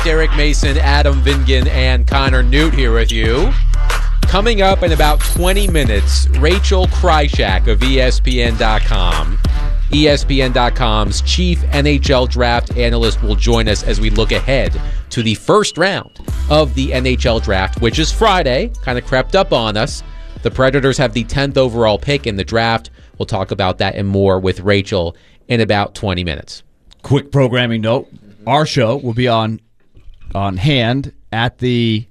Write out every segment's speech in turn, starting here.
Derek Mason, Adam Vingan, and Connor Newt here with you. Coming up in about 20 minutes, Rachel Krychak of ESPN.com. ESPN.com's chief NHL draft analyst will join us as we look ahead to the first round of the NHL draft, which is Friday, kind of crept up on us. The Predators have the 10th overall pick in the draft. We'll talk about that and more with Rachel in about 20 minutes. Quick programming note. Our show will be on hand at the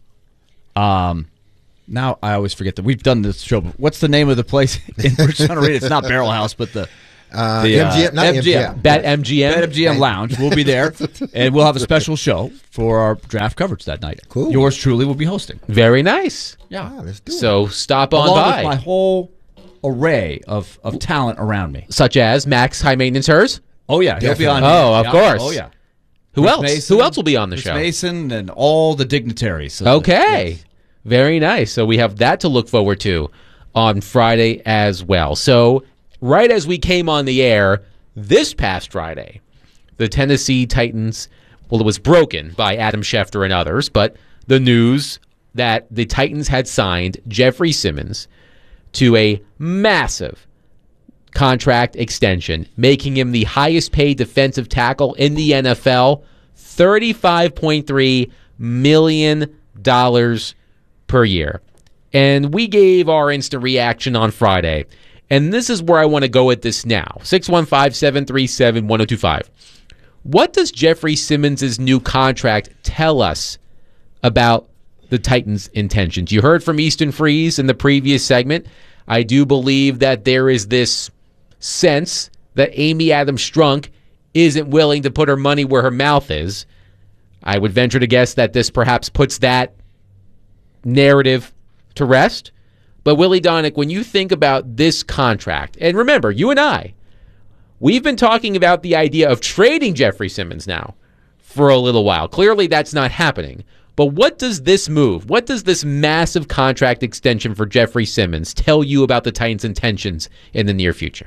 now I always forget that we've done this show. What's the name of the place in Bridgetown Arena? It's not Barrel House, but the MGM, not MGM. BetMGM. BetMGM Lounge. We'll be there, and we'll have a special show for our draft coverage that night. Cool. Yours truly will be hosting. Very nice. Yeah. Let's do it. So stop on Along by. with my whole array of talent around me. Such as Max High Maintenance Hers. Oh, yeah. He'll be on. Oh, of course. Oh, yeah. Who Chris else? Mason, Who else will be on the Chris show? Mason and all the dignitaries. So Okay. yes. Very nice. So we have that to look forward to on Friday as well. So right as we came on the air this past Friday, the Tennessee Titans, well, it was broken by Adam Schefter and others, but the news that the Titans had signed Jeffrey Simmons to a massive contract extension, making him the highest paid defensive tackle in the NFL, $35.3 million per year. And we gave our instant reaction on Friday. And this is where I want to go with this now. 615-737-1025. What does Jeffrey Simmons' new contract tell us about the Titans' intentions? You heard from Easton Freeze in the previous segment. I do believe that there is this sense that Amy Adams Strunk isn't willing to put her money where her mouth is. I would venture to guess that this perhaps puts that narrative to rest. But Willie Donick, when you think about this contract, and remember, you and I, we've been talking about the idea of trading Jeffrey Simmons now for a little while. Clearly that's not happening. But what does this move, what does this massive contract extension for Jeffrey Simmons tell you about the Titans' intentions in the near future?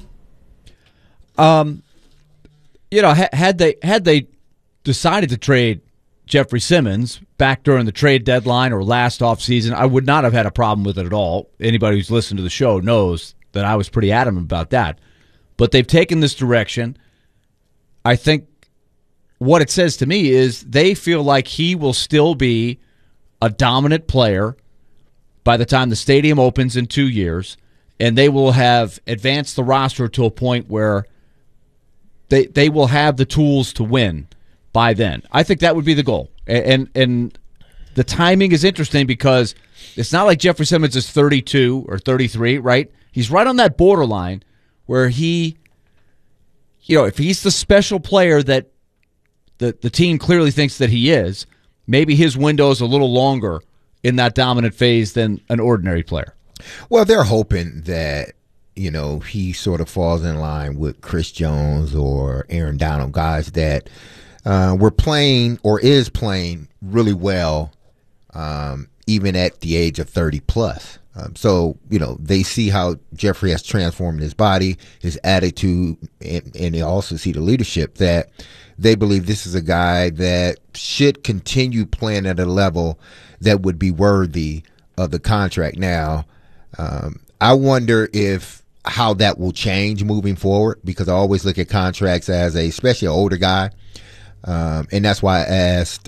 Had they decided to trade Jeffrey Simmons back during the trade deadline or last offseason, I would not have had a problem with it at all. Anybody who's listened to the show knows that I was pretty adamant about that. But they've taken this direction. I think what it says to me is they feel like he will still be a dominant player by the time the stadium opens in 2 years, and they will have advanced the roster to a point where they will have the tools to win by then. I think that would be the goal. And the timing is interesting because it's not like Jeffrey Simmons is 32 or 33, right? He's right on that borderline where he, if he's the special player that the team clearly thinks that he is, maybe his window is a little longer in that dominant phase than an ordinary player. Well, they're hoping that, he sort of falls in line with Chris Jones or Aaron Donald, guys that were playing or is playing really well even at the age of 30 plus. So, they see how Jeffrey has transformed his body, his attitude, and they also see the leadership that they believe this is a guy that should continue playing at a level that would be worthy of the contract. Now, I wonder how that will change moving forward, because I always look at contracts as especially an older guy. And that's why I asked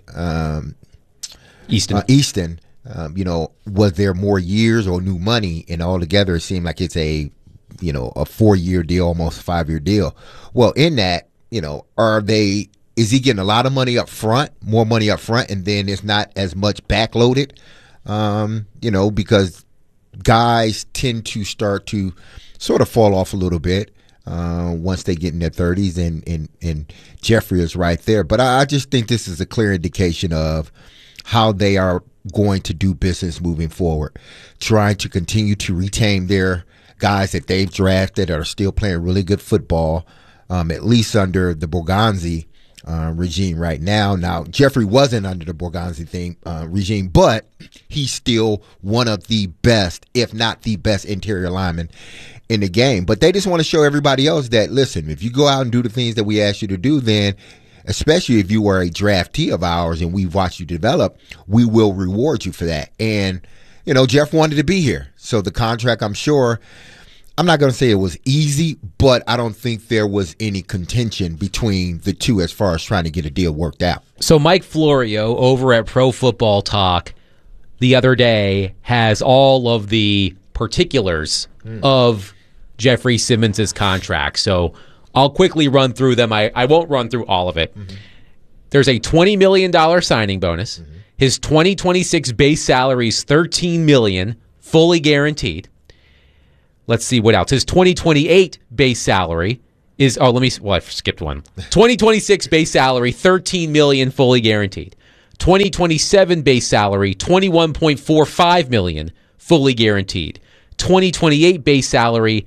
Easton, was there more years or new money? And altogether, it seemed like it's a 4-year deal, almost a 5-year deal. Well, in that, is he getting a lot of money up front, more money up front, and then it's not as much backloaded? Because guys tend to start to sort of fall off a little bit once they get in their 30s, and Jeffrey is right there. But I just think this is a clear indication of how they are going to do business moving forward, trying to continue to retain their guys that they've drafted that are still playing really good football, at least under the Borgonzi regime right now. Now, Jeffrey wasn't under the Borgonzi regime, but he's still one of the best, if not the best, interior lineman in the game. But they just want to show everybody else that, listen, if you go out and do the things that we ask you to do, then especially if you are a draftee of ours and we've watched you develop, we will reward you for that. And, Jeff wanted to be here. So the contract, I'm sure, I'm not going to say it was easy, but I don't think there was any contention between the two as far as trying to get a deal worked out. So Mike Florio over at Pro Football Talk the other day has all of the particulars of Jeffrey Simmons' contract. So I'll quickly run through them. I won't run through all of it. Mm-hmm. There's a $20 million signing bonus. Mm-hmm. His 2026 base salary is $13 million, fully guaranteed. Let's see what else. His 2028 base salary is, I skipped one. 2026 base salary, $13 million, fully guaranteed. 2027 base salary, $21.45 million, fully guaranteed. 2028 base salary,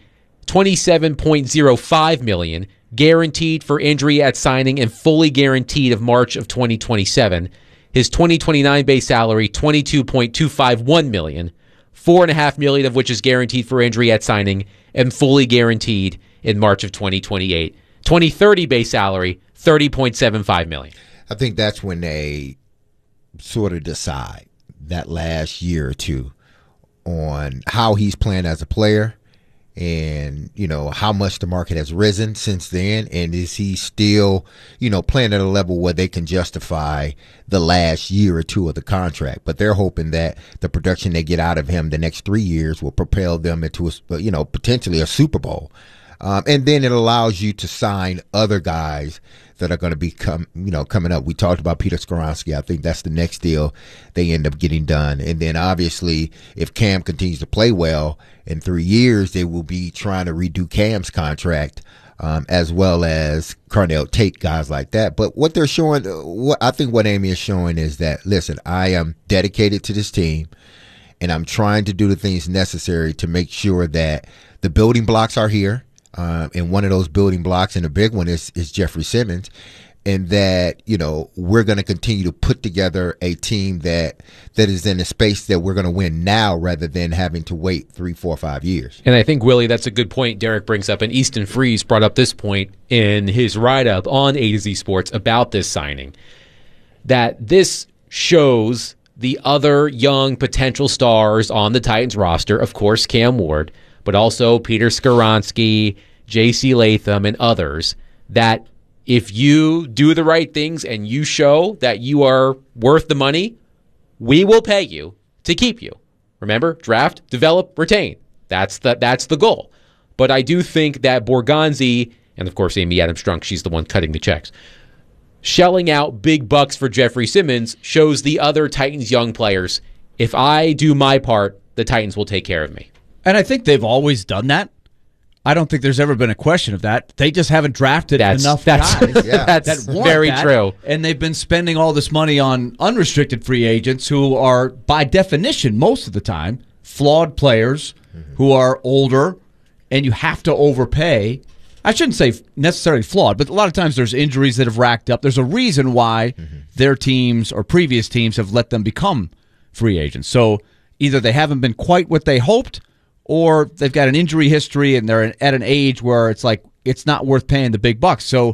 $27.05 million, guaranteed for injury at signing and fully guaranteed of March of 2027. His 2029 base salary, $22.251 million, $4.5 million of which is guaranteed for injury at signing and fully guaranteed in March of 2028. 2030 base salary, $30.75 million. I think that's when they sort of decide that last year or two on how he's playing as a player and, how much the market has risen since then. And is he still, playing at a level where they can justify the last year or two of the contract? But they're hoping that the production they get out of him the next 3 years will propel them into, potentially a Super Bowl. And then it allows you to sign other guys that are going to be coming up. We talked about Peter Skoronski. I think that's the next deal they end up getting done. And then obviously, if Cam continues to play well in 3 years, they will be trying to redo Cam's contract, as well as Carnell Tate, guys like that. But what they're showing, what Amy is showing is that, listen, I am dedicated to this team, and I'm trying to do the things necessary to make sure that the building blocks are here. And one of those building blocks, and a big one, is Jeffrey Simmons, and that we're going to continue to put together a team that is in a space that we're going to win now rather than having to wait 3, 4, 5 years. And I think, Willie, that's a good point Derek brings up, and Easton Freeze brought up this point in his write-up on A to Z Sports about this signing, that this shows the other young potential stars on the Titans roster, of course Cam Ward, but also Peter Skoronski, J.C. Latham, and others, that if you do the right things and you show that you are worth the money, we will pay you to keep you. Remember, draft, develop, retain. That's the goal. But I do think that Borgonzi, and of course Amy Adams-Strunk, she's the one cutting the checks, shelling out big bucks for Jeffrey Simmons shows the other Titans young players, if I do my part, the Titans will take care of me. And I think they've always done that. I don't think there's ever been a question of that. They just haven't drafted enough guys. That's very true. And they've been spending all this money on unrestricted free agents who are, by definition, most of the time, flawed players who are older, and you have to overpay. I shouldn't say necessarily flawed, but a lot of times there's injuries that have racked up. There's a reason why their teams or previous teams have let them become free agents. So either they haven't been quite what they hoped, or they've got an injury history and they're at an age where it's like it's not worth paying the big bucks. So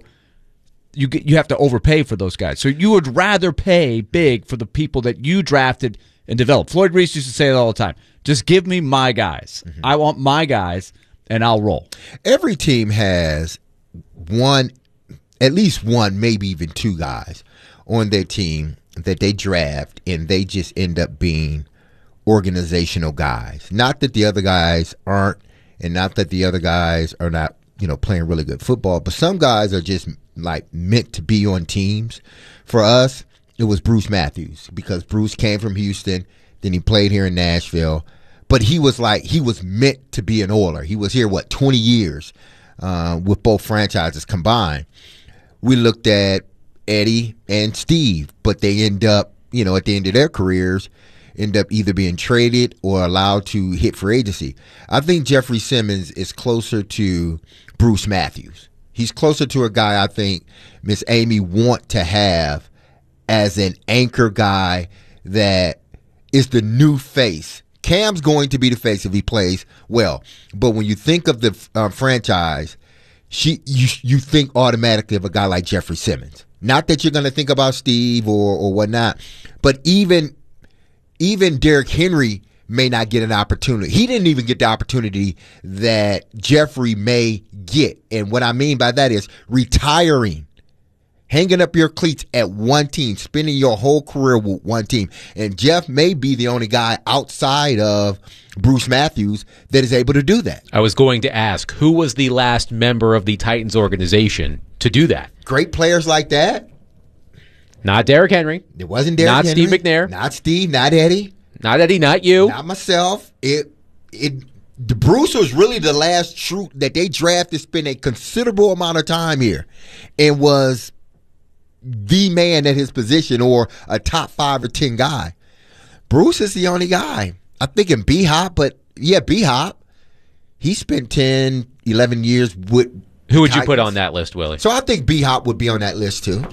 you have to overpay for those guys. So you would rather pay big for the people that you drafted and developed. Floyd Reese used to say it all the time. Just give me my guys. I want my guys, and I'll roll. Every team has at least one, maybe even two guys on their team that they draft, and they just end up being organizational guys. Not that the other guys aren't, and not that the other guys are not, playing really good football, but some guys are just like meant to be on teams. For us, it was Bruce Matthews, because Bruce came from Houston, then he played here in Nashville, but he was meant to be an Oiler. He was here, 20 years with both franchises combined. We looked at Eddie and Steve, but they end up, at the end of their careers, end up either being traded or allowed to hit free agency. I think Jeffrey Simmons is closer to Bruce Matthews. He's closer to a guy I think Miss Amy want to have as an anchor guy that is the new face. Cam's going to be the face if he plays well. But when you think of the franchise, you think automatically of a guy like Jeffrey Simmons. Not that you're going to think about Steve or whatnot, but even Derrick Henry may not get an opportunity. He didn't even get the opportunity that Jeffrey may get. And what I mean by that is retiring, hanging up your cleats at one team, spending your whole career with one team. And Jeff may be the only guy outside of Bruce Matthews that is able to do that. I was going to ask, who was the last member of the Titans organization to do that? Great players like that. Not Derrick Henry. It wasn't Derrick Not Henry. Steve McNair. Not Steve, not Eddie. Not Eddie, not you. Not myself. The Bruce was really the last true that they drafted, spent a considerable amount of time here, and was the man at his position or a top 5 or 10 guy. Bruce is the only guy. I'm thinking B-Hop, but yeah, B-Hop. He spent 10, 11 years with Who would you Titans. put on that list, Willie? So I think B-Hop would be on that list too.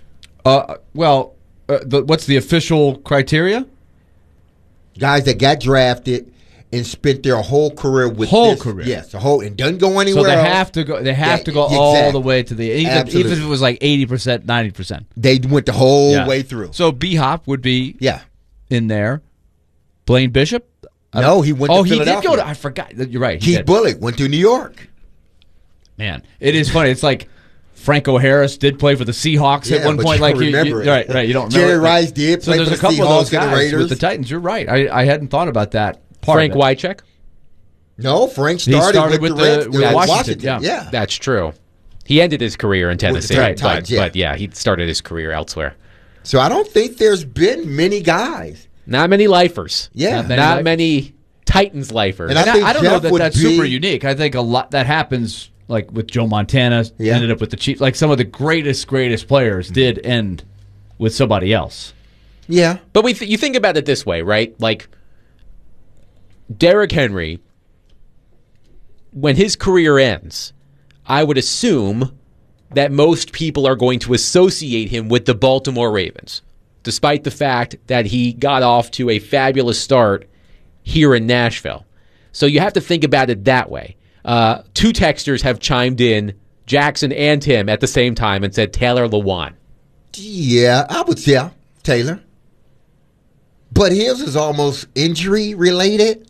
What's the official criteria? Guys that got drafted and spent their whole career with Whole this. career. Yes, the whole, and doesn't go anywhere So they else. have to go. They have Yeah, to go exactly. all the way to the even if Absolutely. it was like 80%, 90%. They went the whole way through. So B-Hop would be Yeah. in there. Blaine Bishop. No, he went to Philadelphia. He did go to. I forgot. You're right. He Keith did. Bullock went to New York. Man, it is funny. It's like Franco Harris did play for the Seahawks at Yeah, one but point. you Like don't remember it. right. You don't remember. Jerry it. Rice did So play there's for a the couple of those Seahawks and the guys Raiders. with the Titans. You're right. I hadn't thought about that part. Frank of it. Wycheck? No, Frank He started, started with with the Reds, the- with with Washington. Washington, Yeah. That's true. He ended his career in Tennessee, Titans, but yeah, he started his career elsewhere. So I don't think there's been many guys. Not many lifers. Yeah. Not many Titans lifers. And I think I don't know Jeff that would that's be- super unique. I think a lot that happens, like with Joe Montana, Yeah. ended up with the Chiefs. Like some of the greatest players did end with somebody else. Yeah. But you think about it this way, right? Like Derrick Henry, when his career ends, I would assume that most people are going to associate him with the Baltimore Ravens, despite the fact that he got off to a fabulous start here in Nashville. So you have to think about it that way. 2 texters have chimed in, Jackson and Tim, at the same time and said Taylor Lewan. Yeah, I would say Taylor. But his is almost injury related.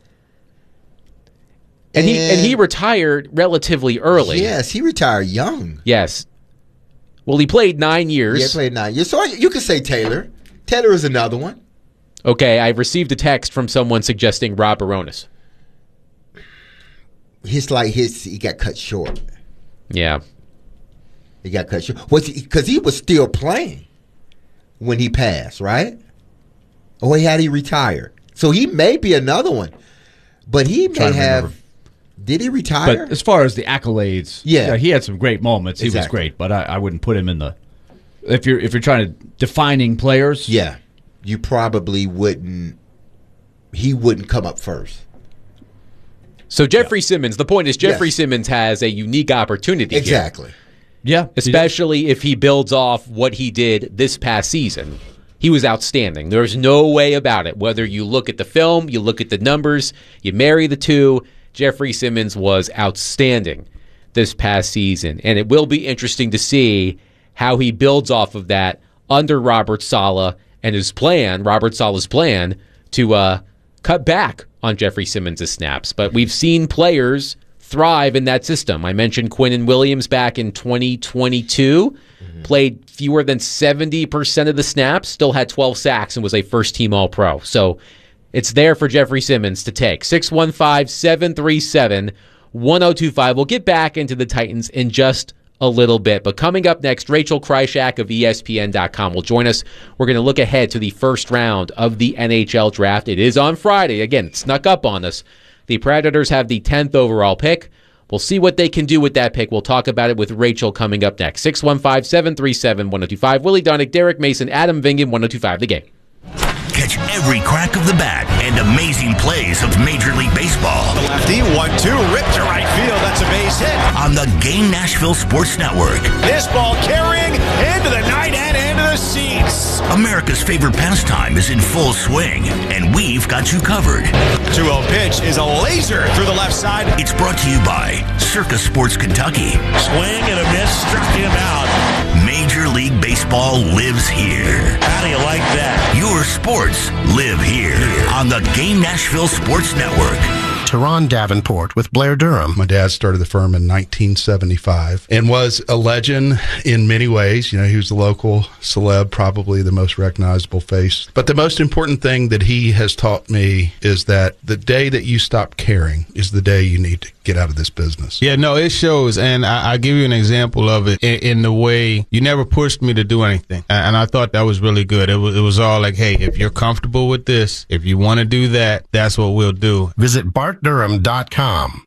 And he retired relatively early. Yes, he retired young. Yes. Well, he played 9 years. Yeah, he played 9 years. So you could say Taylor. Taylor is another one. Okay, I've received a text from someone suggesting Rob Baronis. He got cut short. Yeah. He got cut short. Because he was still playing when he passed, right? Or he retired. So he may be another one. But he may have. Did he retire? But as far as the accolades, Yeah. he had some great moments. He was Exactly. great, but I wouldn't put him in the. If you're trying to defining players, Yeah. You probably wouldn't. He wouldn't come up first. So Jeffrey Simmons, the point is Jeffrey Yes. Simmons has a unique opportunity here. Exactly. yeah, Especially if he builds off what he did this past season. He was outstanding. There's no way about it. Whether you look at the film, you look at the numbers, you marry the two, Jeffrey Simmons was outstanding this past season. And it will be interesting to see how he builds off of that under Robert Saleh and Robert Saleh's plan to cut back on Jeffrey Simmons' snaps. But we've seen players thrive in that system. I mentioned Quinnen Williams back in 2022, played fewer than 70% of the snaps, still had 12 sacks, and was a first-team All-Pro. So it's there for Jeffrey Simmons to take. 615-737-1025. We'll get back into the Titans in just a little bit. But coming up next, Rachel Krychak of ESPN.com will join us. We're going to look ahead to the first round of the NHL draft. It is on Friday. Again, it snuck up on us. The Predators have the 10th overall pick. We'll see what they can do with that pick. We'll talk about it with Rachel coming up next. 615-737-1025. Willie Dunnick, Derek Mason, Adam Vingan, 1025 The Game. Catch every crack of the bat and amazing plays of Major League Baseball. The lefty, 1-2, ripped to right field. That's a base hit. On the Game Nashville Sports Network. This ball carrying into the night and into the seats. America's favorite pastime is in full swing, and we've got you covered. 2-0 pitch is a laser through the left side. It's brought to you by Circus Sports Kentucky. Swing and a miss, struck him out. Major League Baseball lives here. How do you like that? Your sports live here on the Game Nashville Sports Network. Teron Davenport with Blair Durham. My dad started the firm in 1975 and was a legend in many ways. You know, he was the local celeb, probably the most recognizable face. But the most important thing that he has taught me is that the day that you stop caring is the day you need to get out of this business. Yeah, no, it shows. And I'll give you an example of it in the way you never pushed me to do anything. And I thought that was really good. It was all like, hey, if you're comfortable with this, if you want to do that, that's what we'll do. Visit BartDurham.com.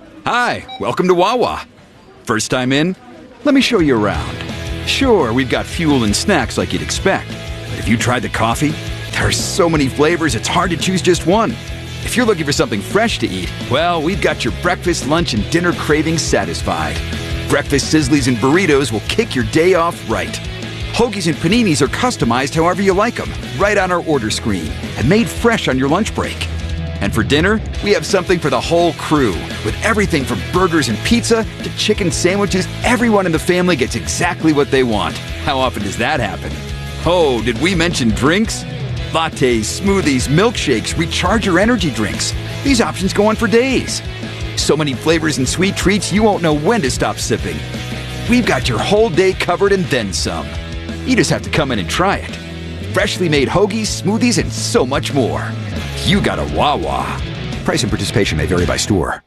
Hi, welcome to Wawa. First time in? Let me show you around. Sure, we've got fuel and snacks like you'd expect. But if you tried the coffee, there are so many flavors it's hard to choose just one. If you're looking for something fresh to eat, well, we've got your breakfast, lunch, and dinner cravings satisfied. Breakfast sizzlies and burritos will kick your day off right. Hoagies and paninis are customized however you like them, right on our order screen, and made fresh on your lunch break. And for dinner, we have something for the whole crew. With everything from burgers and pizza to chicken sandwiches, everyone in the family gets exactly what they want. How often does that happen? Oh, did we mention drinks? Lattes, smoothies, milkshakes, recharger energy drinks. These options go on for days. So many flavors and sweet treats you won't know when to stop sipping. We've got your whole day covered and then some. You just have to come in and try it. Freshly made hoagies, smoothies, and so much more. You got a Wawa. Price and participation may vary by store.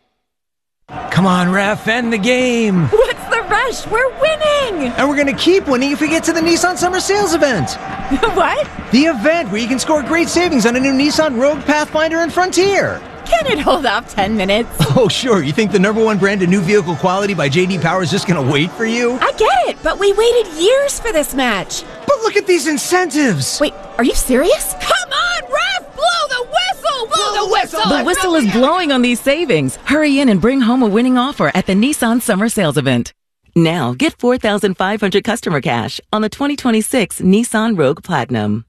Come on, ref, end the game. What's the rush? We're winning. And we're going to keep winning if we get to the Nissan Summer Sales event. What? The event where you can score great savings on a new Nissan Rogue, Pathfinder, and Frontier. Can it hold off 10 minutes? Oh, sure. You think the #1 brand of new vehicle quality by J.D. Power is just going to wait for you? I get it, but we waited years for this match. But look at these incentives. Wait, are you serious? Come on, ref! Blow the whistle! Blow the whistle! The whistle is blowing on these savings. Hurry in and bring home a winning offer at the Nissan Summer Sales event. Now, get $4,500 customer cash on the 2026 Nissan Rogue Platinum.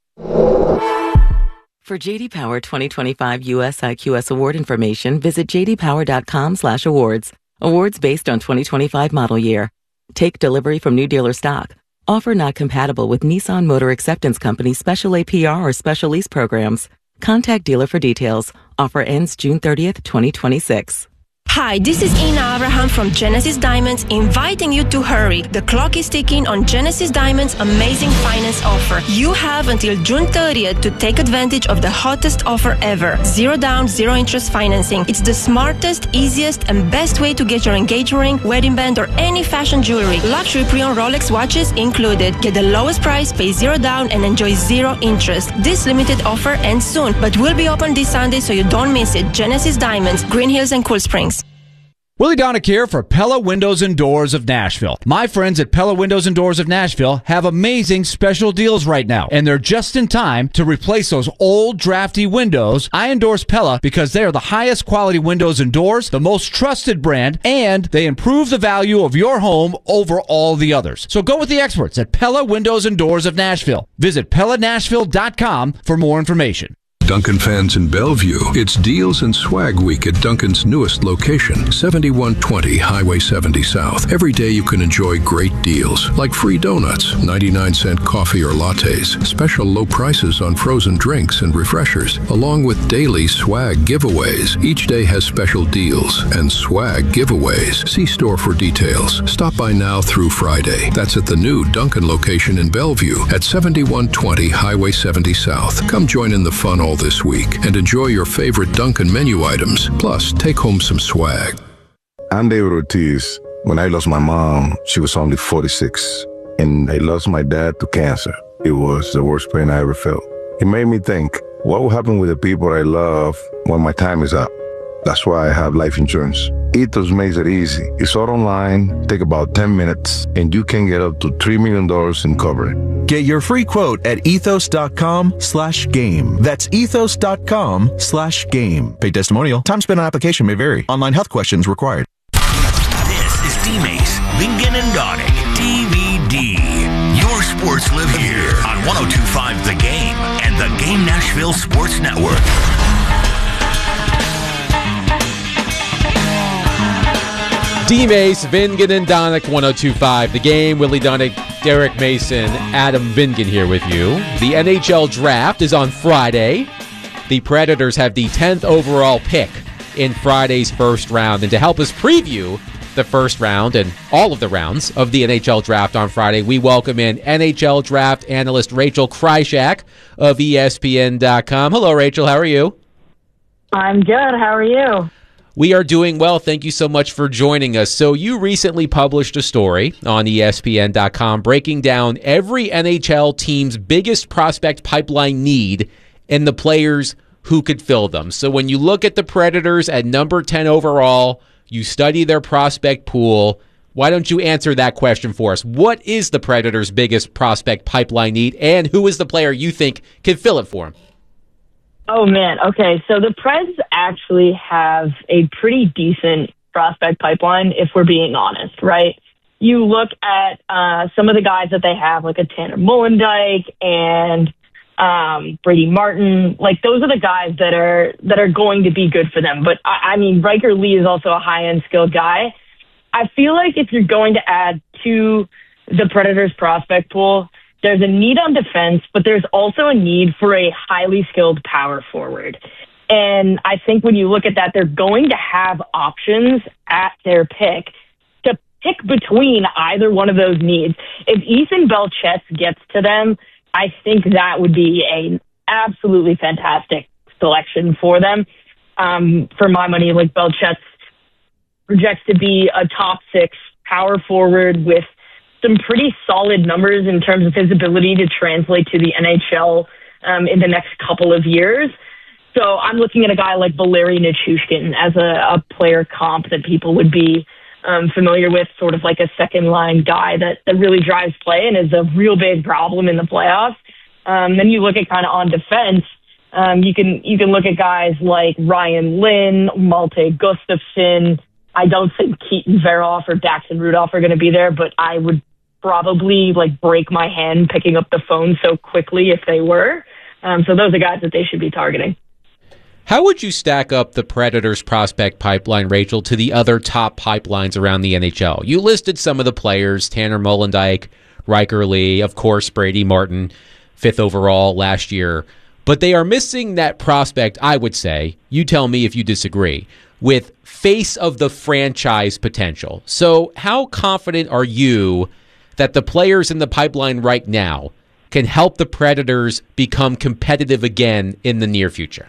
For J.D. Power 2025 U.S. IQS award information, visit jdpower.com/awards. Awards based on 2025 model year. Take delivery from new dealer stock. Offer not compatible with Nissan Motor Acceptance Company special APR or special lease programs. Contact dealer for details. Offer ends June 30th, 2026. Hi, this is Ina Abraham from Genesis Diamonds, inviting you to hurry. The clock is ticking on Genesis Diamonds' amazing finance offer. You have until June 30th to take advantage of the hottest offer ever. 0 down, 0 interest financing. It's the smartest, easiest, and best way to get your engagement ring, wedding band, or any fashion jewelry. Luxury pre-owned Rolex watches included. Get the lowest price, pay 0 down, and enjoy 0 interest. This limited offer ends soon, but will be open this Sunday, so you don't miss it. Genesis Diamonds, Green Hills and Cool Springs. Willie Donick here for Pella Windows and Doors of Nashville. My friends at Pella Windows and Doors of Nashville have amazing special deals right now, and they're just in time to replace those old drafty windows. I endorse Pella because they are the highest quality windows and doors, the most trusted brand, and they improve the value of your home over all the others. So go with the experts at Pella Windows and Doors of Nashville. Visit PellaNashville.com for more information. Duncan fans in Bellevue, it's Deals and Swag Week at Duncan's newest location, 7120 Highway 70 South. Every day you can enjoy great deals, like free donuts, 99-cent coffee or lattes, special low prices on frozen drinks and refreshers, along with daily swag giveaways. Each day has special deals and swag giveaways. See store for details. Stop by now through Friday. That's at the new Duncan location in Bellevue at 7120 Highway 70 South. Come join in the fun all this week and enjoy your favorite Duncan menu items. Plus, take home some swag. I'm David Ortiz. When I lost my mom, she was only 46, and I lost my dad to cancer. It was the worst pain I ever felt. It made me think, what will happen with the people I love when my time is up? That's why I have life insurance. Ethos makes it easy. It's all online, take about 10 minutes, and you can get up to $3 million in coverage. Get your free quote at ethos.com/game. That's ethos.com/game. Paid testimonial. Time spent on application may vary. Online health questions required. This is D-Mace, Lincoln and Donick, DVD. Your sports live here on 102.5 The Game and the Game Nashville Sports Network. D-Mace, Vingan, and Donick, 102.5 The Game. Willie Donick, Derek Mason, Adam Vingan here with you. The NHL Draft is on Friday. The Predators have the 10th overall pick in Friday's first round. And to help us preview the first round and all of the rounds of the NHL Draft on Friday, we welcome in NHL Draft analyst Rachel Krychak of ESPN.com. Hello, Rachel. How are you? I'm good. How are you? We are doing well. Thank you so much for joining us. So you recently published a story on ESPN.com breaking down every NHL team's biggest prospect pipeline need and the players who could fill them. So when you look at the Predators at number 10 overall, you study their prospect pool. Why don't you answer that question for us? What is the Predators' biggest prospect pipeline need, and who is the player you think can fill it for them? Oh, man. Okay, so the Preds actually have a pretty decent prospect pipeline, if we're being honest, right? You look at some of the guys that they have, like a Tanner Molendyk and Brady Martin. Like, those are the guys that are going to be good for them. But, I mean, Riker Lee is also a high-end skilled guy. I feel like if you're going to add to the Predators' prospect pool, there's a need on defense, but there's also a need for a highly skilled power forward. And I think when you look at that, they're going to have options at their pick to pick between either one of those needs. If Ethan Belchetz gets to them, I think that would be an absolutely fantastic selection for them. For my money, like, Belchetz projects to be a top 6 power forward with some pretty solid numbers in terms of his ability to translate to the NHL in the next couple of years. So I'm looking at a guy like Valeri Nichushkin as a player comp that people would be familiar with, sort of like a second-line guy that really drives play and is a real big problem in the playoffs. Then you look at kind of on defense, you can look at guys like Ryan Lynn, Malte Gustafsson. I don't think Keaton Veroff or Daxon Rudolph are going to be there, but I would probably break my hand picking up the phone so quickly if they were. So those are guys that they should be targeting. How would you stack up the Predators prospect pipeline, Rachel, to the other top pipelines around the NHL? You listed some of the players, Tanner Molendyk, Riker Lee, of course, Brady Martin, 5th overall last year. But they are missing that prospect, I would say, you tell me if you disagree, with face of the franchise potential. So how confident are you that the players in the pipeline right now can help the Predators become competitive again in the near future?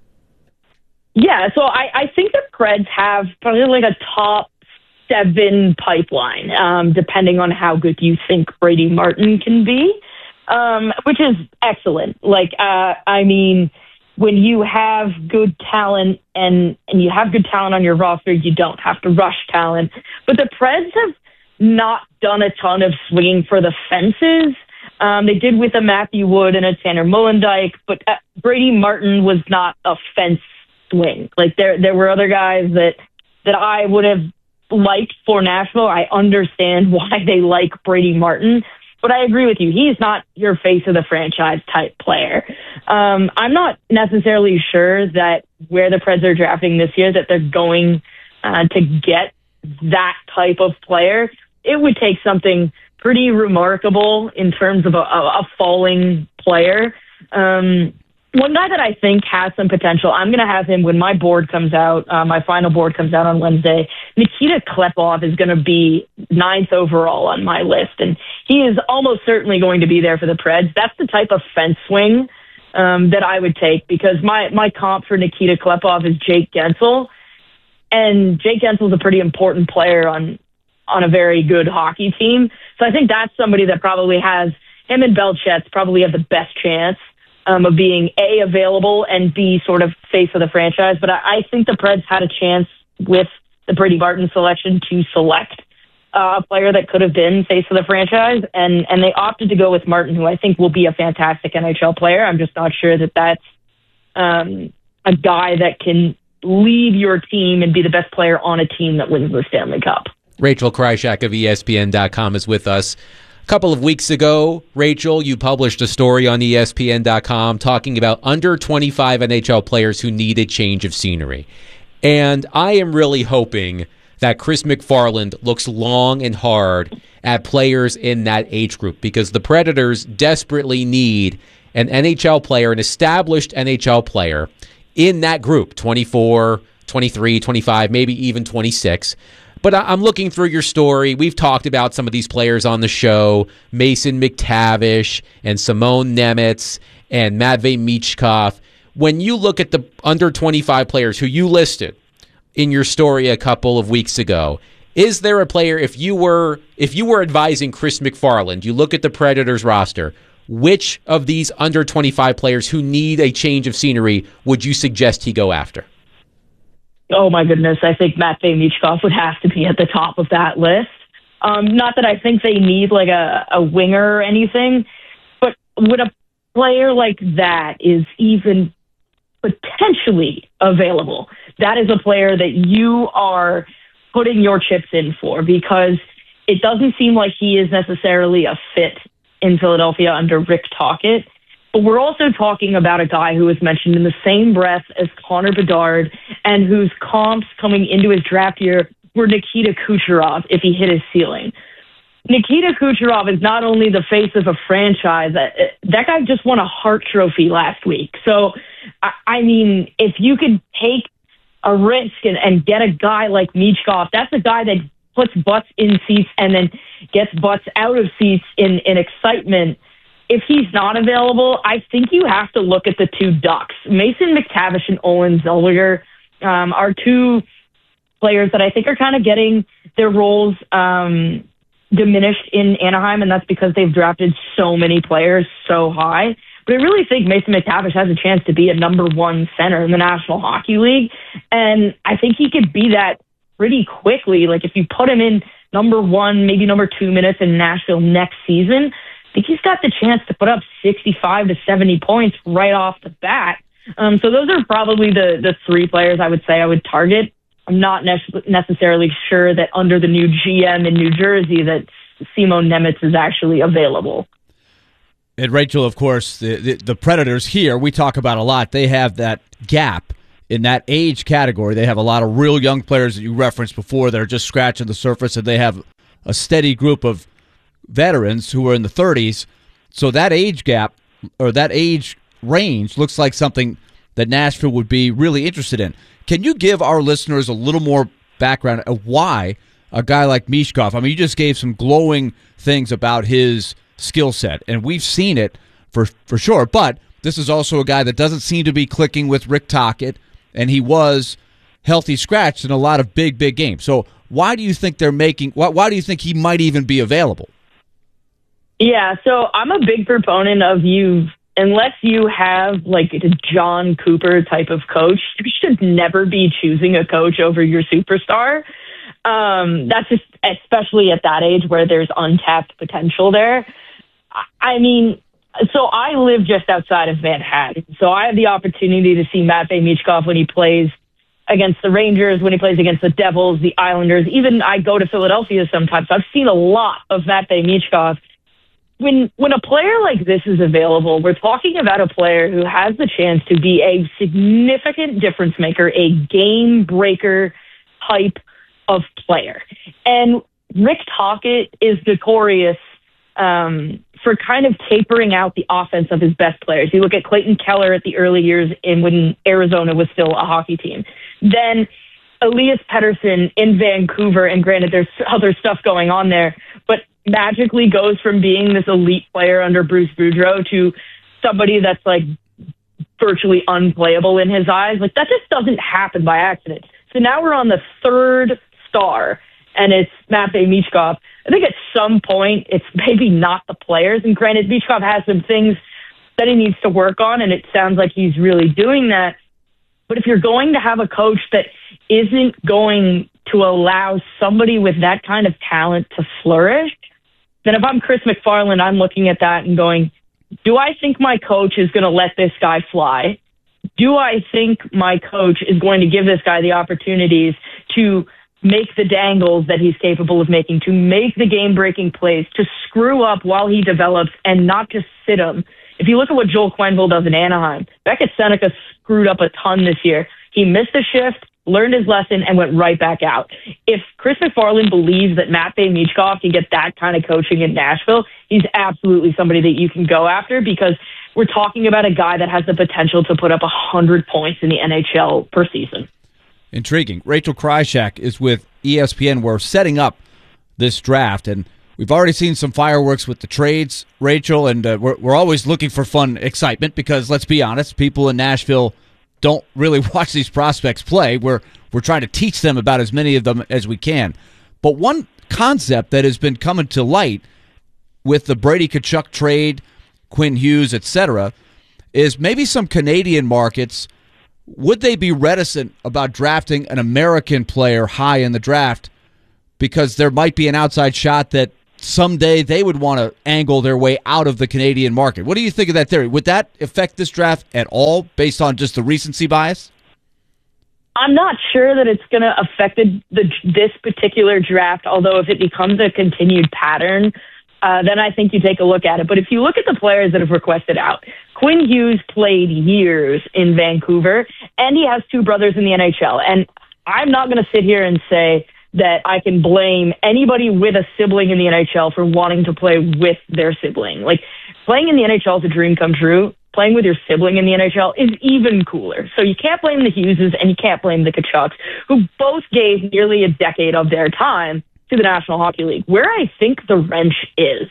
Yeah, so I think the Preds have probably like a top 7 pipeline, depending on how good you think Brady Martin can be, which is excellent. I mean, when you have good talent and you have good talent on your roster, you don't have to rush talent. But the Preds have not done a ton of swinging for the fences. They did with a Matthew Wood and a Tanner Molendyk, but Brady Martin was not a fence swing. There were other guys that I would have liked for Nashville. I understand why they like Brady Martin, but I agree with you. He's not your face of the franchise type player. I'm not necessarily sure that where the Preds are drafting this year that they're going to get that type of player. It would take something pretty remarkable in terms of a falling player. One guy that I think has some potential, I'm going to have him when my board comes out, my final board comes out on Wednesday. Nikita Klepov is going to be 9th overall on my list, and he is almost certainly going to be there for the Preds. That's the type of fence swing that I would take, because my comp for Nikita Klepov is Jake Gensel, and Jake Gensel's a pretty important player on a very good hockey team. So I think that's somebody that probably has, him and Belchetz probably have the best chance of being A, available, and B, sort of face of the franchise. But I think the Preds had a chance with the Brady Martin selection to select a player that could have been face of the franchise, and they opted to go with Martin, who I think will be a fantastic NHL player. I'm just not sure that that's a guy that can lead your team and be the best player on a team that wins the Stanley Cup. Rachel Krychak of ESPN.com is with us. A couple of weeks ago, Rachel, you published a story on ESPN.com talking about under 25 NHL players who need a change of scenery. And I am really hoping that Chris McFarland looks long and hard at players in that age group, because the Predators desperately need an NHL player, an established NHL player in that group, 24, 23, 25, maybe even 26. But I'm looking through your story. We've talked about some of these players on the show, Mason McTavish and Simone Nemetz and Matvei Michkov. When you look at the under 25 players who you listed in your story a couple of weeks ago, is there a player, if you were advising Chris McFarland, you look at the Predators roster, which of these under 25 players who need a change of scenery would you suggest he go after? Oh, my goodness. I think Matvei Michkov would have to be at the top of that list. Not that I think they need like a winger or anything, but when a player like that is even potentially available, that is a player that you are putting your chips in for, because it doesn't seem like he is necessarily a fit in Philadelphia under Rick Tocchet. But we're also talking about a guy who was mentioned in the same breath as Connor Bedard and whose comps coming into his draft year were Nikita Kucherov if he hit his ceiling. Nikita Kucherov is not only the face of a franchise, that guy just won a Hart Trophy last week. So, I mean, if you could take a risk and get a guy like Michkov, that's a guy that puts butts in seats and then gets butts out of seats in excitement. If he's not available, I think you have to look at the two Ducks. Mason McTavish and Olen Zellweger are two players that I think are kind of getting their roles diminished in Anaheim, and that's because they've drafted so many players so high. But I really think Mason McTavish has a chance to be a number one center in the National Hockey League, and I think he could be that pretty quickly. Like, if you put him in number one, maybe number two minutes in Nashville next season, I think he's got the chance to put up 65 to 70 points right off the bat. So those are probably the three players I would say I would target. I'm not necessarily sure that under the new GM in New Jersey that Simone Nemetz is actually available. And Rachel, of course, the Predators here, we talk about a lot. They have that gap in that age category. They have a lot of real young players that you referenced before that are just scratching the surface, and they have a steady group of veterans who are in the 30s. So that age gap, or that age range, looks like something that Nashville would be really interested in. Can you give our listeners a little more background of why a guy like Michkov? I mean, you just gave some glowing things about his skill set, and we've seen it for sure, but this is also a guy that doesn't seem to be clicking with Rick Tocchet, and he was healthy scratched in a lot of big games. So why do you think they're making, why do you think he might even be available? Yeah, so I'm a big proponent of unless you have like a John Cooper type of coach, you should never be choosing a coach over your superstar. That's just, especially at that age where there's untapped potential there. I mean, so I live just outside of Manhattan, so I have the opportunity to see Matvei Michkov when he plays against the Rangers, when he plays against the Devils, the Islanders. Even I go to Philadelphia sometimes, so I've seen a lot of Matvei Michkov. When a player like this is available, we're talking about a player who has the chance to be a significant difference maker, a game breaker type of player. And Rick Tocchet is notorious for kind of tapering out the offense of his best players. You look at Clayton Keller at the early years when Arizona was still a hockey team. Then Elias Pettersson in Vancouver, and granted there's other stuff going on there, but magically goes from being this elite player under Bruce Boudreau to somebody that's like virtually unplayable in his eyes. Like, that just doesn't happen by accident. So now we're on the third star, and it's Matvei Michkov. I think at some point it's maybe not the players. And granted, Michkov has some things that he needs to work on, and it sounds like he's really doing that. But if you're going to have a coach that isn't going to allow somebody with that kind of talent to flourish, then if I'm Chris McFarland, I'm looking at that and going, do I think my coach is going to let this guy fly? Do I think my coach is going to give this guy the opportunities to make the dangles that he's capable of making, to make the game-breaking plays, to screw up while he develops and not just sit him? If you look at what Joel Quenneville does in Anaheim, Beckett Seneca screwed up a ton this year. He missed a shift, learned his lesson, and went right back out. If Chris McFarland believes that Matvei Michkov can get that kind of coaching in Nashville, he's absolutely somebody that you can go after, because we're talking about a guy that has the potential to put up 100 points in the NHL per season. Intriguing. Rachel Krychak is with ESPN. We're setting up this draft, and we've already seen some fireworks with the trades, Rachel, and we're always looking for fun excitement because, let's be honest, people in Nashville don't really watch these prospects play. We're trying to teach them about as many of them as we can. But one concept that has been coming to light with the Brady Tkachuk trade, Quinn Hughes, etc., is maybe some Canadian markets, would they be reticent about drafting an American player high in the draft because there might be an outside shot that someday they would want to angle their way out of the Canadian market? What do you think of that theory? Would that affect this draft at all based on just the recency bias? I'm not sure that it's going to affect this particular draft, although if it becomes a continued pattern, then I think you take a look at it. But if you look at the players that have requested out, Quinn Hughes played years in Vancouver, and he has two brothers in the NHL. And I'm not going to sit here and say that I can blame anybody with a sibling in the NHL for wanting to play with their sibling. Like, playing in the NHL is a dream come true. Playing with your sibling in the NHL is even cooler. So you can't blame the Hugheses and you can't blame the Tkachuks, who both gave nearly a decade of their time to the National Hockey League. Where I think the wrench is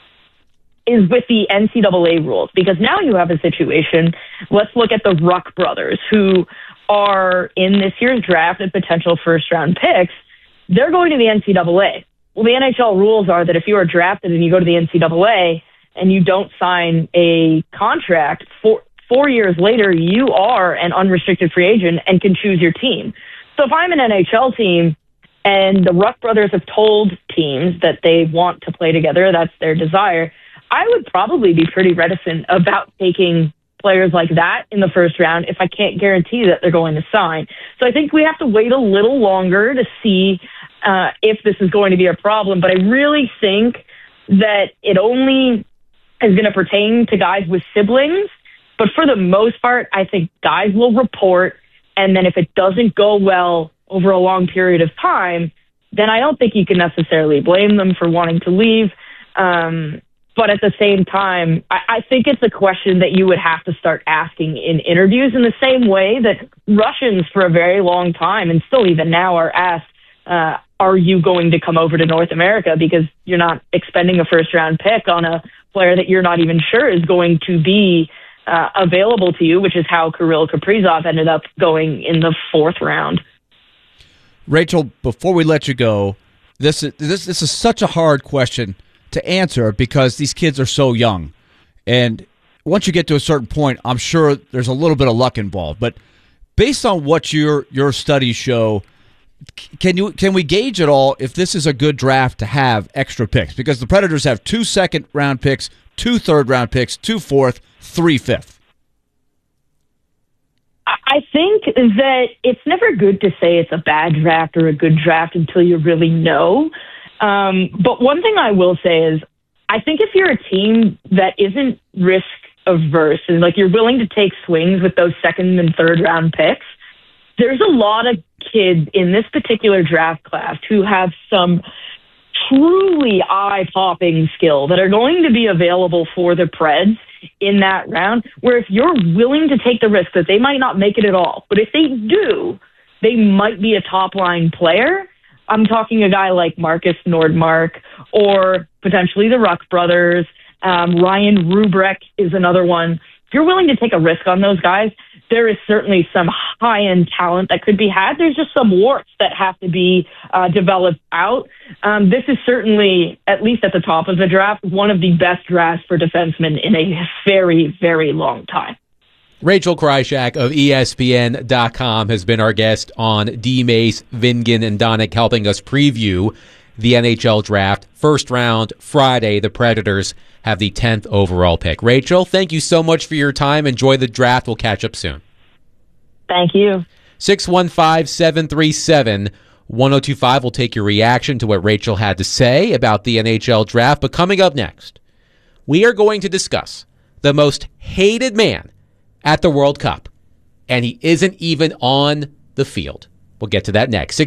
with the NCAA rules, because now you have a situation. Let's look at the Ruck brothers, who are in this year's draft and potential first-round picks. They're going to the NCAA. Well, the NHL rules are that if you are drafted and you go to the NCAA and you don't sign a contract, 4 years later, you are an unrestricted free agent and can choose your team. So if I'm an NHL team and the Ruck brothers have told teams that they want to play together, that's their desire, I would probably be pretty reticent about taking players like that in the first round if I can't guarantee that they're going to sign. So I think we have to wait a little longer to see if this is going to be a problem. But I really think that it only is going to pertain to guys with siblings. But for the most part, I think guys will report. And then if it doesn't go well over a long period of time, then I don't think you can necessarily blame them for wanting to leave. But at the same time, I think it's a question that you would have to start asking in interviews in the same way that Russians for a very long time, and still even now, are asked, are you going to come over to North America? Because you're not expending a first-round pick on a player that you're not even sure is going to be available to you, which is how Kirill Kaprizov ended up going in the fourth round. Rachel, before we let you go, this is such a hard question to answer because these kids are so young. And once you get to a certain point, I'm sure there's a little bit of luck involved. But based on what your studies show, can we gauge at all if this is a good draft to have extra picks? Because the Predators have 2 second-round picks, 2 third-round picks, 2 fourth, 3 fifth. I think that it's never good to say it's a bad draft or a good draft until you really know. But one thing I will say is I think if you're a team that isn't risk averse and like you're willing to take swings with those second and third round picks, there's a lot of kids in this particular draft class who have some truly eye-popping skill that are going to be available for the Preds in that round, where if you're willing to take the risk that they might not make it at all, but if they do, they might be a top-line player. I'm talking a guy like Marcus Nordmark or potentially the Ruck brothers. Ryan Rubrek is another one. If you're willing to take a risk on those guys, there is certainly some high-end talent that could be had. There's just some warts that have to be developed out. This is certainly, at least at the top of the draft, one of the best drafts for defensemen in a very, very long time. Rachel Krychak of ESPN.com has been our guest on D-Mace, Vingan, and Donick, helping us preview the NHL draft. First round, Friday, the Predators have the 10th overall pick. Rachel, thank you so much for your time. Enjoy the draft. We'll catch up soon. Thank you. 615-737-1025. We'll take your reaction to what Rachel had to say about the NHL draft. But coming up next, we are going to discuss the most hated man at the World Cup. and he isn't even on the field. We'll get to that next.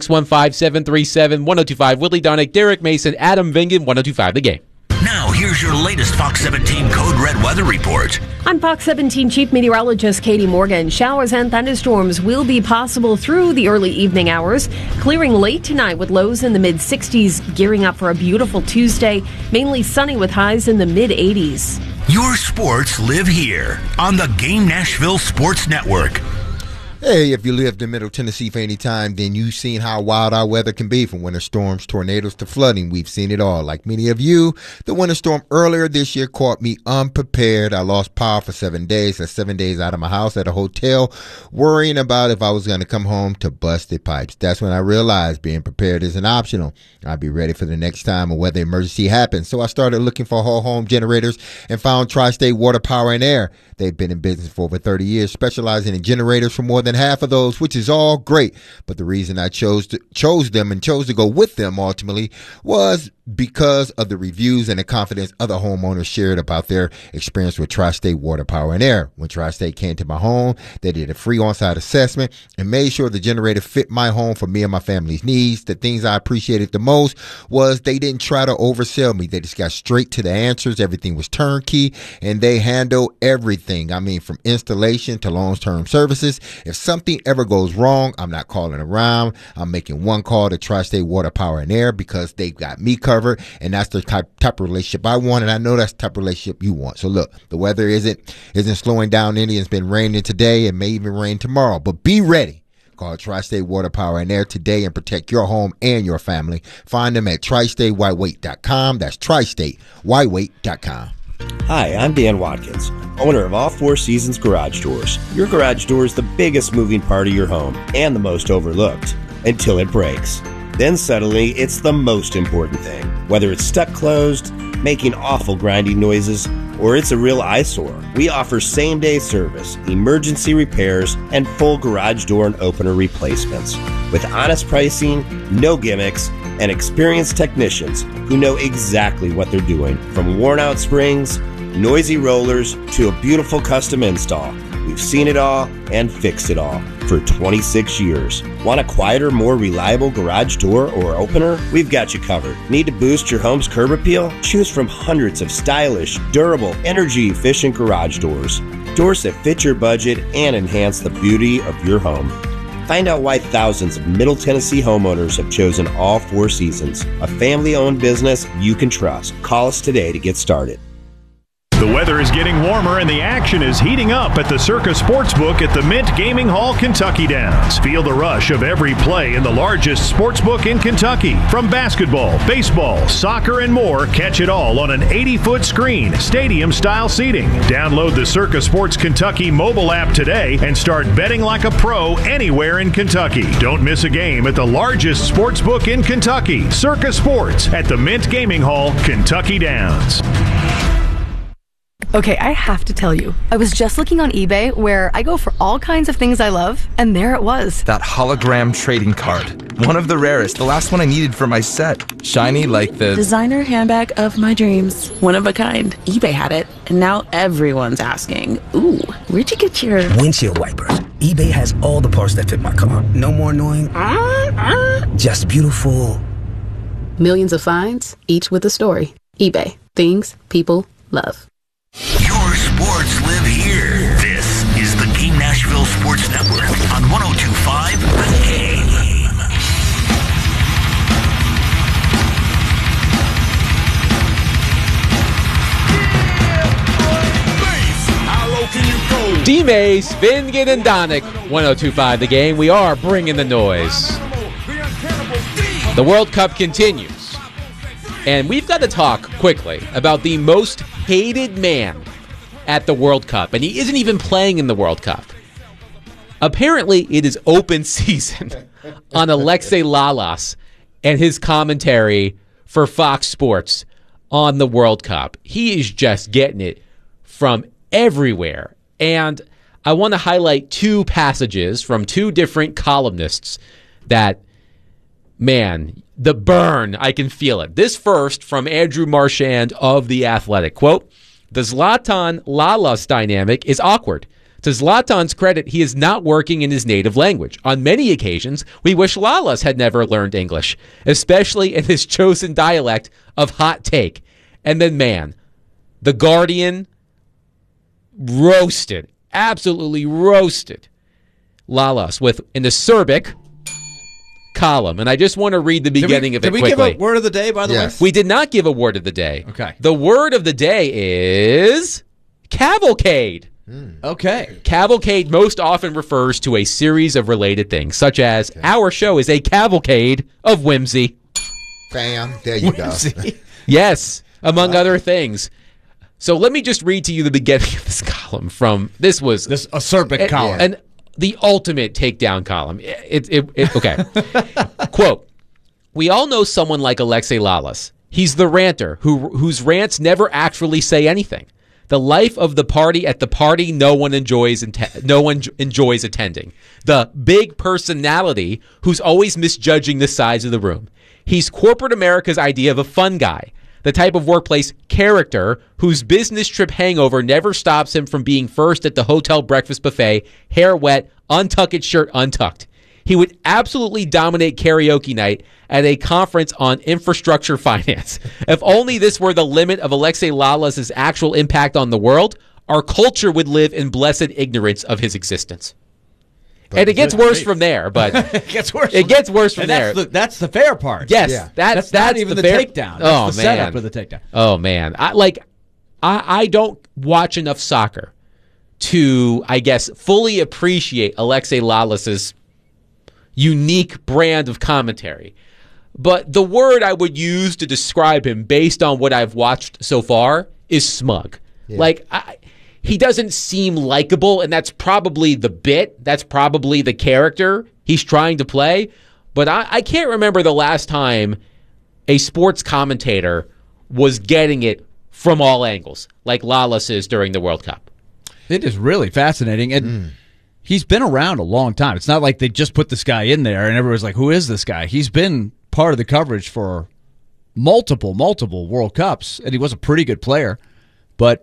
615-737-1025. Willie Donick, Derek Mason, Adam Vingan, 1025 The Game. Now, here's your latest Fox 17 Code Red weather report. I'm Fox 17 Chief Meteorologist Katie Morgan. Showers and thunderstorms will be possible through the early evening hours, clearing late tonight with lows in the mid-60s, gearing up for a beautiful Tuesday, mainly sunny with highs in the mid-80s. Your sports live here on the Game Nashville Sports Network. Hey, if you lived in Middle Tennessee for any time, then you've seen how wild our weather can be, from winter storms, tornadoes, to flooding. We've seen it all. Like many of you, the winter storm earlier this year caught me unprepared. I lost power for 7 days. That's 7 days out of my house at a hotel, worrying about if I was going to come home to busted pipes. That's when I realized being prepared isn't optional. I'd be ready for the next time a weather emergency happens. So I started looking for whole home generators and found Tri-State Water, Power, and Air. They've been in business for over 30 years, specializing in generators for more than half of those, which is all great. But the reason I chose them and chose to go with them ultimately was because of the reviews and the confidence other homeowners shared about their experience with Tri-State Water, Power, and Air. When Tri-State came to my home, they did a free on-site assessment and made sure the generator fit my home for me and my family's needs. The things I appreciated the most was they didn't try to oversell me. They just got straight to the answers. Everything was turnkey, and they handle everything. I mean, from installation to long-term services. If something ever goes wrong, I'm not calling around. I'm making one call to Tri-State Water, Power, and Air because they've got me covered. And that's the type of relationship I want, and I know that's the type of relationship you want. So look, the weather isn't slowing down any. It's been raining today and may even rain tomorrow. But be ready. Call Tri-State Water, Power, and Air today and protect your home and your family. Find them at tristatewhitewait.com. That's tristatewhitewait.com. Hi, I'm Dan Watkins, owner of All Four Seasons Garage Doors. Your garage door is the biggest moving part of your home and the most overlooked until it breaks. Then suddenly, it's the most important thing. Whether it's stuck closed, making awful grinding noises, or it's a real eyesore, we offer same-day service, emergency repairs, and full garage door and opener replacements. With honest pricing, no gimmicks, and experienced technicians who know exactly what they're doing. From worn-out springs, noisy rollers, to a beautiful custom install. We've seen it all and fixed it all for 26 years. Want a quieter, more reliable garage door or opener? We've got you covered. Need to boost your home's curb appeal? Choose from hundreds of stylish, durable, energy-efficient garage doors. Doors that fit your budget and enhance the beauty of your home. Find out why thousands of Middle Tennessee homeowners have chosen All Four Seasons, a family-owned business you can trust. Call us today to get started. The weather is getting warmer and the action is heating up at the Circa Sportsbook at the Mint Gaming Hall, Kentucky Downs. Feel the rush of every play in the largest sportsbook in Kentucky. From basketball, baseball, soccer, and more, catch it all on an 80-foot screen, stadium-style seating. Download the Circa Sports Kentucky mobile app today and start betting like a pro anywhere in Kentucky. Don't miss a game at the largest sportsbook in Kentucky, Circa Sports at the Mint Gaming Hall, Kentucky Downs. Okay, I have to tell you, I was just looking on eBay where I go for all kinds of things I love, and there it was. That hologram trading card. One of the rarest, the last one I needed for my set. Shiny like the designer handbag of my dreams. One of a kind. eBay had it, and now everyone's asking, ooh, where'd you get your windshield wipers? eBay has all the parts that fit my car. No more annoying, just beautiful. Millions of finds, each with a story. eBay. Things people love. Your sports live here. This is the Game Nashville Sports Network on 102.5 The Game. D-Mace, Vingan, and Donick, 102.5 The Game. We are bringing the noise. The World Cup continues. And we've got to talk quickly about the most hated man at the World Cup. And he isn't even playing in the World Cup. Apparently, it is open season on Alexei Lalas and his commentary for Fox Sports on the World Cup. He is just getting it from everywhere. And I want to highlight two passages from two different columnists that, man, the burn, I can feel it. This first from Andrew Marchand of The Athletic. Quote, the Zlatan Lalas dynamic is awkward. To Zlatan's credit, he is not working in his native language. On many occasions, we wish Lalas had never learned English, especially in his chosen dialect of hot take. And then, man, The Guardian roasted, absolutely roasted Lalas in the Serbic column. And I just want to read the beginning of it quickly. Did we give a word of the day, by the way? We did not give a word of the day. Okay. The word of the day is cavalcade. Okay. Cavalcade most often refers to a series of related things, such as our show is a cavalcade of whimsy. Bam. There you go. Yes, among other things. So let me just read to you the beginning of this column from a Serbic column. And the ultimate takedown column. Okay. Quote, we all know someone like Alexei Lalas. He's the ranter whose rants never actually say anything. The life of the party at the party no one enjoys attending. The big personality who's always misjudging the size of the room. He's corporate America's idea of a fun guy. The type of workplace character whose business trip hangover never stops him from being first at the hotel breakfast buffet, hair wet, untucked shirt untucked. He would absolutely dominate karaoke night at a conference on infrastructure finance. If only this were the limit of Alexei Lalas' actual impact on the world, our culture would live in blessed ignorance of his existence. And it gets worse from there, but it gets worse. It gets worse from there. That's the fair part. Yes, that's not even the takedown. That's the setup of the takedown. Oh man, I don't watch enough soccer to, I guess, fully appreciate Alexei Lalas's unique brand of commentary. But the word I would use to describe him, based on what I've watched so far, is smug. Yeah. He doesn't seem likable, and that's probably the bit. That's probably the character he's trying to play. But I can't remember the last time a sports commentator was getting it from all angles, like Lalas is during the World Cup. It is really fascinating. And he's been around a long time. It's not like they just put this guy in there and everyone's like, who is this guy? He's been part of the coverage for multiple World Cups, and he was a pretty good player. But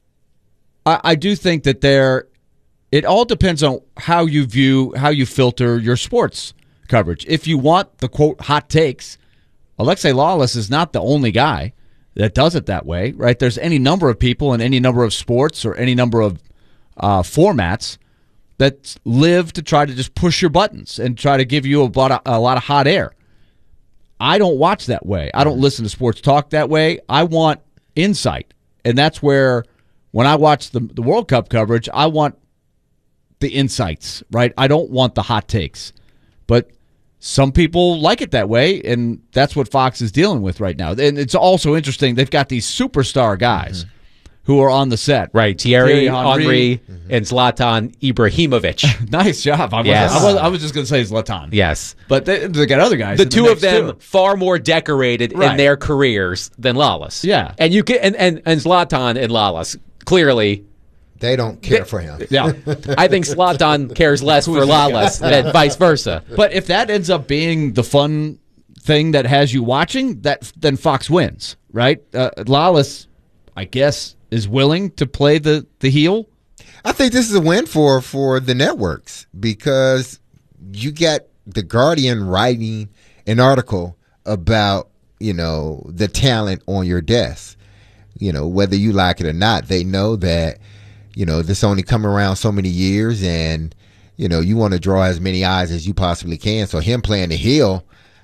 I do think that it all depends on how you filter your sports coverage. If you want the, quote, hot takes, Alexei Lalas is not the only guy that does it that way, right? There's any number of people in any number of sports or any number of formats that live to try to just push your buttons and try to give you a lot of hot air. I don't watch that way. I don't listen to sports talk that way. I want insight, and that's where when I watch the World Cup coverage, I want the insights, right? I don't want the hot takes. But some people like it that way, and that's what Fox is dealing with right now. And it's also interesting, they've got these superstar guys who are on the set. Right, Thierry Henry and Zlatan Ibrahimovic. Nice job. I was just going to say Zlatan. Yes. But they got other guys. The two of them far more decorated in their careers than Lalas. Yeah. And you can and Zlatan and Lalas clearly they don't care for him. Yeah. I think Zlatan cares less for Lalas than vice versa. But if that ends up being the fun thing that has you watching, then Fox wins, right? Lalas, I guess, is willing to play the heel. I think this is a win for the networks, because you get The Guardian writing an article about, the talent on your desk. Whether you like it or not, they know that, this only come around so many years, and, you want to draw as many eyes as you possibly can. So him playing the heel,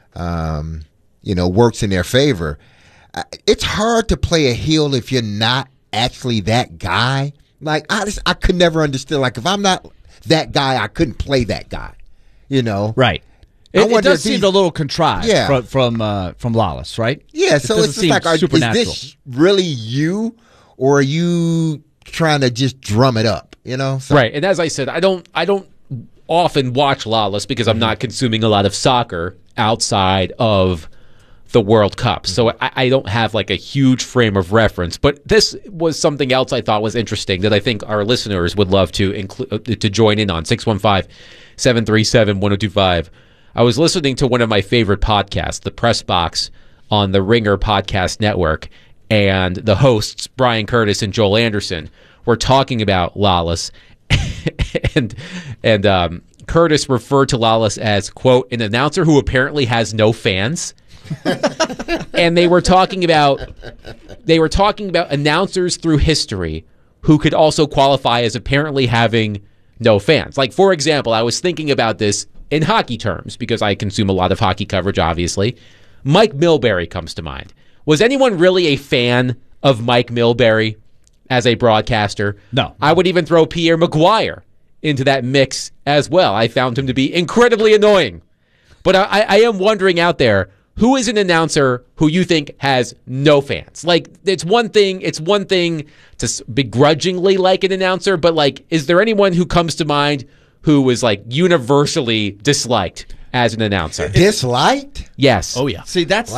works in their favor. It's hard to play a heel if you're not actually that guy. Like, I could never understand. Like, if I'm not that guy, I couldn't play that guy. Right. It does seem a little contrived from Lalas, right? Yeah, so it's just like, is this really you, or are you trying to just drum it up? So, right. And as I said, I don't often watch Lalas because I'm not consuming a lot of soccer outside of the World Cup. So I don't have like a huge frame of reference. But this was something else I thought was interesting that I think our listeners would love to join in on. 615-737-1025. I was listening to one of my favorite podcasts, The Press Box, on the Ringer Podcast Network, and the hosts, Brian Curtis and Joel Anderson, were talking about Lalas. and Curtis referred to Lawless as, quote, an announcer who apparently has no fans. And they were talking about announcers through history who could also qualify as apparently having no fans. Like, for example, I was thinking about this in hockey terms because I consume a lot of hockey coverage, obviously. Mike Milbury comes to mind. Was anyone really a fan of Mike Milbury as a broadcaster? No. I would even throw Pierre Maguire into that mix as well. I found him to be incredibly annoying. But I am wondering out there, who is an announcer who you think has no fans? Like, it's one thing to begrudgingly like an announcer, but like, is there anyone who comes to mind who was like universally disliked as an announcer? Disliked? Yes. Oh yeah. See, that's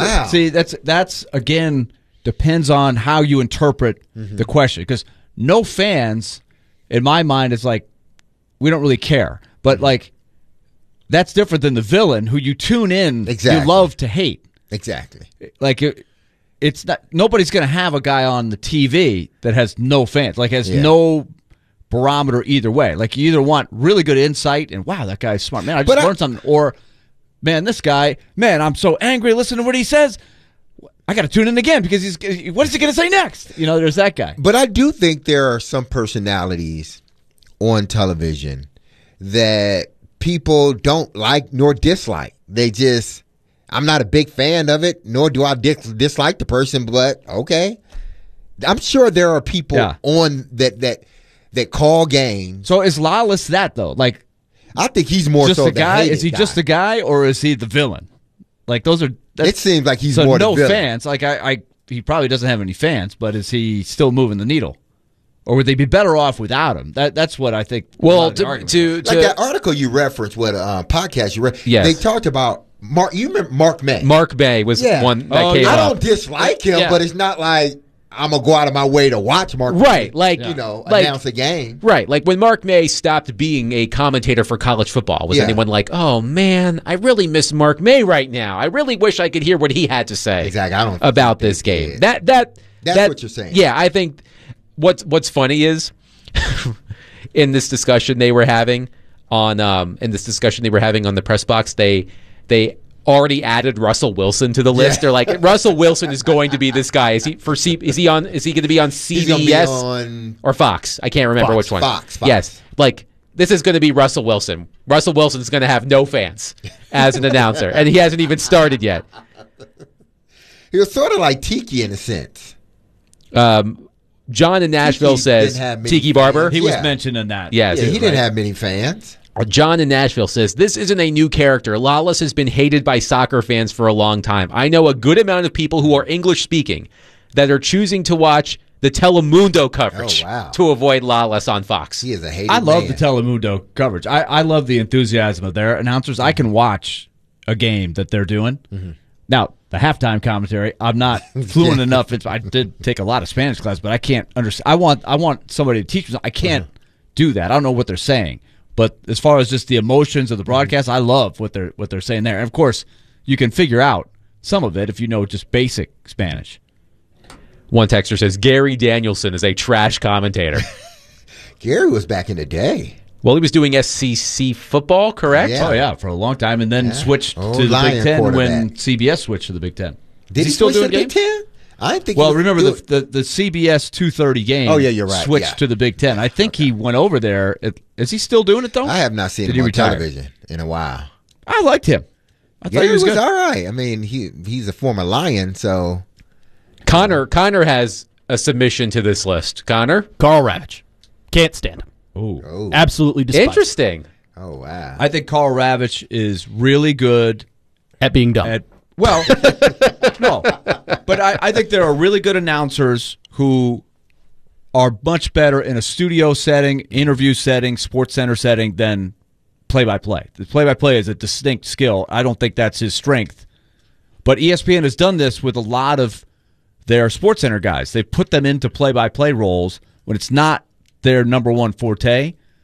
again depends on how you interpret the question, because no fans in my mind is like, we don't really care. But like, that's different than the villain who you tune in, Exactly. you love to hate. Exactly. Like, it's not, nobody's going to have a guy on the TV that has no fans, like has no barometer either way. Like, you either want really good insight and, wow, that guy's smart. Man, I just learned something. Or, man, this guy, man, I'm so angry listening to what he says. I got to tune in again because what is he going to say next? You know, there's that guy. But I do think there are some personalities on television that people don't like nor dislike. They just, I'm not a big fan of it, nor do I dislike the person, but okay. I'm sure there are people on that call games. So is Lawless that, though? Like, I think he's more just so a guy. the Is he just a guy, or is he the villain? Like, those are. It seems like he's so more no the villain. fans. Like, he probably doesn't have any fans, but is he still moving the needle? Or would they be better off without him? That's what I think. Well, to like that article you referenced, what podcast you read, yes. they talked about Mark. You remember Mark May? Mark May was one that came up. I don't dislike him, but it's not like I'm gonna go out of my way to watch Mark. Right, May, like announce a game. Right, like when Mark May stopped being a commentator for college football, was anyone like, "Oh man, I really miss Mark May right now. I really wish I could hear what he had to say about this game." That's what you're saying. Yeah, I think what's funny is in this discussion they were having on the press box, they already added Russell Wilson to the list. They're like, Russell Wilson is going to be this guy. Is he going to be on CBS or Fox? I can't remember which one. Fox. Yes. Like, this is going to be Russell Wilson. Russell Wilson is going to have no fans as an announcer, and he hasn't even started yet. He was sort of like Tiki in a sense. John in Nashville says, Tiki Barber? He was mentioned in that. Yes. He didn't have many fans. John in Nashville says, this isn't a new character. Lawless has been hated by soccer fans for a long time. I know a good amount of people who are English-speaking that are choosing to watch the Telemundo coverage to avoid Lawless on Fox. He is a hated I love man. the Telemundo coverage. I love the enthusiasm of their announcers. I can watch a game that they're doing. Mm-hmm. Now, the halftime commentary, I'm not fluent enough. I did take a lot of Spanish class, but I can't understand. I want somebody to teach me. I can't do that. I don't know what they're saying. But as far as just the emotions of the broadcast, I love what they're saying there. And of course, you can figure out some of it if you know just basic Spanish. One texter says, Gary Danielson is a trash commentator. Gary was back in the day. Well, he was doing SEC football, correct? Yeah. Oh, yeah, for a long time, and then switched to the Big Ten when CBS switched to the Big Ten. Did he still switch doing to the Big Ten? I think. Well, remember the CBS 2:30 game. Oh yeah, you're right. Switched to the Big Ten. I think he went over there. Is he still doing it though? I have not seen him on television in a while. I liked him. I thought he was good. all right. I mean, he's a former Lion, so. Connor has a submission to this list. Connor? Carl Ravitch. Can't stand him. Oh, absolutely despise. Interesting. Oh wow. I think Carl Ravitch is really good at being dumb. Well, no, but I think there are really good announcers who are much better in a studio setting, interview setting, sports center setting than play-by-play. The play-by-play is a distinct skill. I don't think that's his strength. But ESPN has done this with a lot of their sports center guys. They put them into play-by-play roles when it's not their number one forte.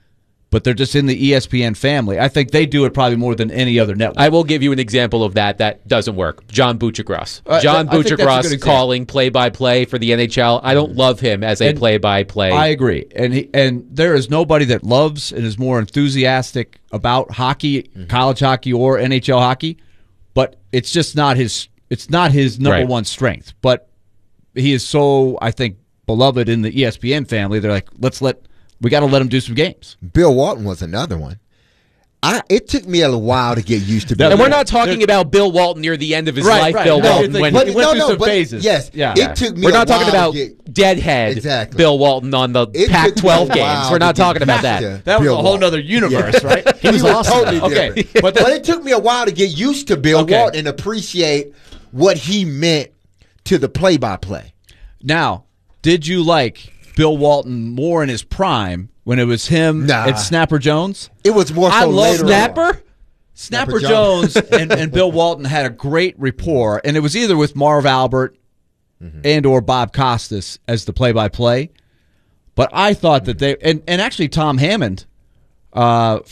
but they're just in the ESPN family. I think they do it probably more than any other network. I will give you an example of that doesn't work. John Buccigross. John Buccigross calling play-by-play for the NHL. I don't love him as a play-by-play. I agree. And there is nobody that loves and is more enthusiastic about hockey, college hockey or NHL hockey, but it's just not his number one strength. But he is so, I think, beloved in the ESPN family. They're like, we got to let him do some games. Bill Walton was another one. It took me a while to get used to Bill. And we're not talking about Bill Walton near the end of his life. Bill Walton when he went through some phases. Yes, it took me. We're not talking about deadhead Bill Walton on the Pac-12 games. We're not talking about that. That was a whole other universe, right? He was awesome. Totally different. Okay, but it took me a while to get used to Bill Walton and appreciate what he meant to the play-by-play. Now, did you like Bill Walton more in his prime when it was him and Snapper Jones? It was more so I love later Snapper. on. Snapper Jones and Bill Walton had a great rapport, and it was either with Marv Albert and or Bob Costas as the play-by-play. But I thought that they and actually Tom Hammond